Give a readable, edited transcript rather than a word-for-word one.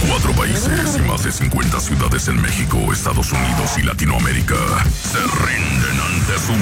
4 países y más de 50 ciudades en México, Estados Unidos y Latinoamérica se rinden ante su